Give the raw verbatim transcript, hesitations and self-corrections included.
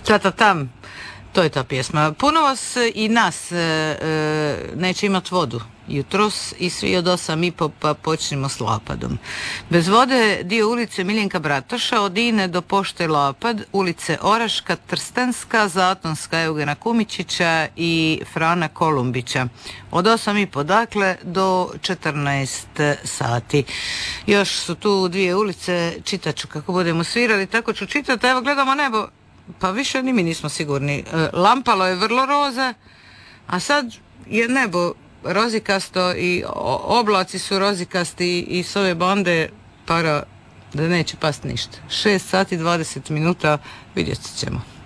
Ta tam, to je ta pjesma. Puno vas i nas e, e, neće imat vodu jutros i svi od osam i po pa počnemo s Lapadom. Bez vode dio ulice Miljenka Bratoša od Ine do pošte Lapad, ulice Oraška, Trstenska, Zatonska Eugena Kumičića i Frana Kolumbića. Od osam i po dakle do četrnaest sati. Još su tu dvije ulice, čitat ću kako budemo svirali, tako ću čitati. Evo gledamo nebo, pa više ni mi nismo sigurni. Lampalo je vrlo roze, a sad je nebo rozikasto i oblaci su rozikasti i s ove bande para da neće past ništa. šest sati dvadeset minuta, vidjet ćemo.